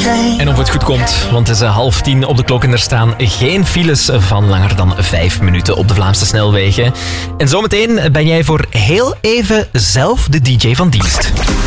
En of het goed komt, want het is 9:30 op de klok en er staan geen files van langer dan 5 minuten op de Vlaamse snelwegen. En zometeen ben jij voor heel even zelf de DJ van dienst.